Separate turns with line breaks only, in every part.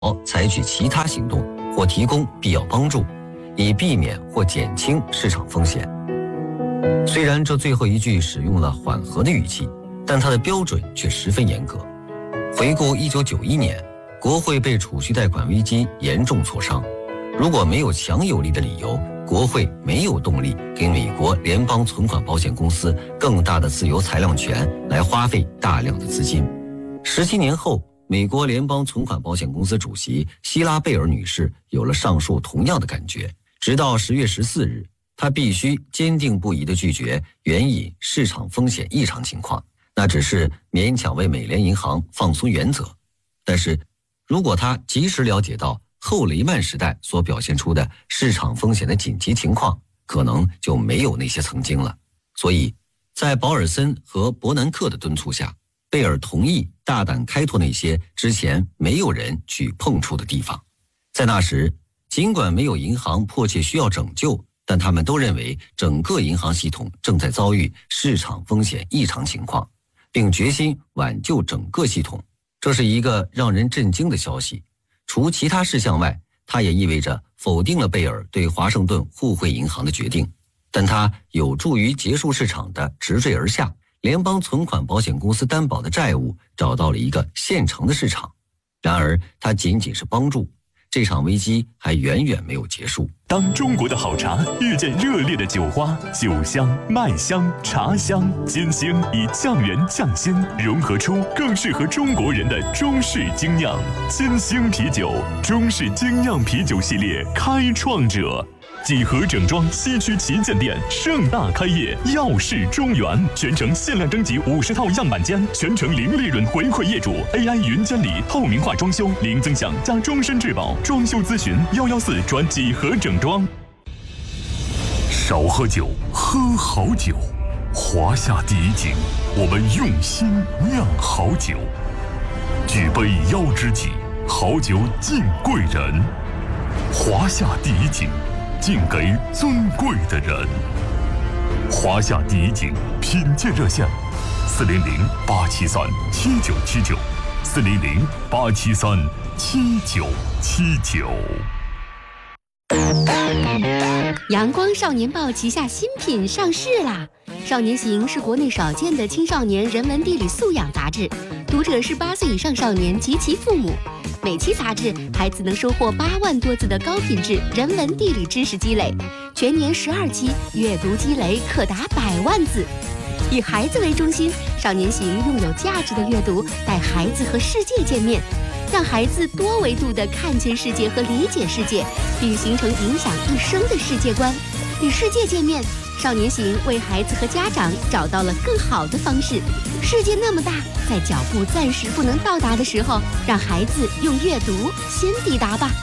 采取其他行动或提供必要帮助，以避免或减轻市场风险。虽然这最后一句使用了缓和的语气，但它的标准却十分严格。回顾1991年，国会被储蓄贷款危机严重挫伤，如果没有强有力的理由，国会没有动力给美国联邦存款保险公司更大的自由裁量权来花费大量的资金。17年后，美国联邦存款保险公司主席希拉贝尔女士有了上述同样的感觉，直到10月14日，她必须坚定不移地拒绝援引市场风险异常情况，那只是勉强为美联银行放松原则。但是如果她及时了解到后雷曼时代所表现出的市场风险的紧急情况，可能就没有那些曾经了。所以在保尔森和伯南克的敦促下，贝尔同意大胆开拓那些之前没有人去碰触的地方。在那时，尽管没有银行迫切需要拯救，但他们都认为整个银行系统正在遭遇市场风险异常情况，并决心挽救整个系统。这是一个让人震惊的消息。除其他事项外，它也意味着否定了贝尔对华盛顿互惠银行的决定，但它有助于结束市场的直坠而下，联邦存款保险公司担保的债务找到了一个现成的市场。然而它仅仅是帮助，这场危机还远远没有结束。
当中国的好茶遇见热烈的酒花，酒香、麦香、茶香、金星以酱园酱鲜融合出更适合中国人的中式精酿。金星啤酒，中式精酿啤酒系列开创者。几何整装西区旗舰店盛大开业，耀世中原，全程限量征集50套样板间，全程零利润回馈业主 ，AI 云监理，透明化装修，零增享加终身质保，装修咨询114转几何整装。少喝酒，喝好酒。华夏第一景，我们用心酿好酒。举杯邀知己，好酒敬贵人。华夏第一景，敬给尊贵的人。华夏第一景品鉴热线：400-873-7979，400-873-7979。
阳光少年报旗下新品上市啦！少年行是国内少见的青少年人文地理素养杂志，读者是8岁以上少年及其父母。每期杂志，孩子能收获8万多字的高品质人文地理知识积累，全年12期，阅读积累可达100万字。以孩子为中心，少年行用有价值的阅读带孩子和世界见面，让孩子多维度地看见世界和理解世界，并形成影响一生的世界观。与世界见面，少年行为孩子和家长找到了更好的方式。世界那么大，在脚步暂时不能到达的时候，让孩子用阅读先抵达吧。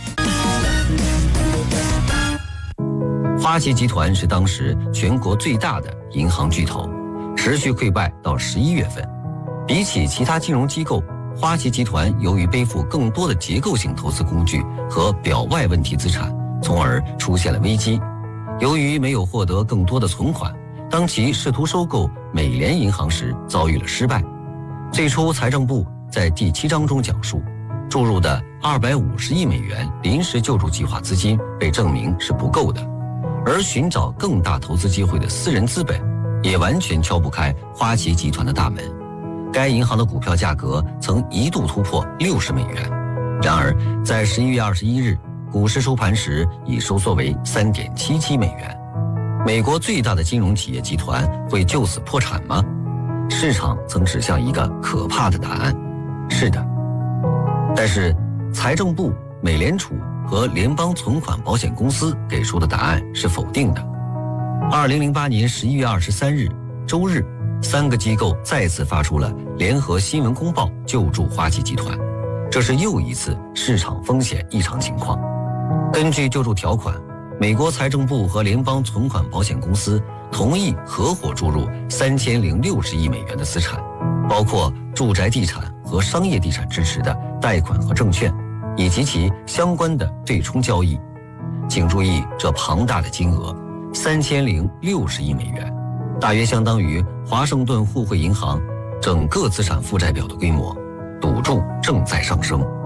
花旗集团是当时全国最大的银行巨头，持续溃败到11月份。比起其他金融机构，花旗集团由于背负更多的结构性投资工具和表外问题资产，从而出现了危机。由于没有获得更多的存款，当其试图收购美联银行时遭遇了失败。最初财政部在第7章中讲述，注入的250亿美元临时救助计划资金被证明是不够的，而寻找更大投资机会的私人资本也完全敲不开花旗集团的大门。该银行的股票价格曾一度突破60美元，然而在11月21日股市收盘时已收缩为3.77美元。美国最大的金融企业集团会就此破产吗？市场曾指向一个可怕的答案，是的。但是财政部、美联储和联邦存款保险公司给出的答案是否定的。2008年11月23日周日，3个机构再次发出了联合新闻公报救助花旗集团，这是又一次市场风险异常情况。根据救助条款，美国财政部和联邦存款保险公司同意合伙注入3060亿美元的资产，包括住宅地产和商业地产支持的贷款和证券，以及其相关的对冲交易。请注意这庞大的金额，3060亿美元，大约相当于华盛顿互惠银行整个资产负债表的规模。赌注正在上升。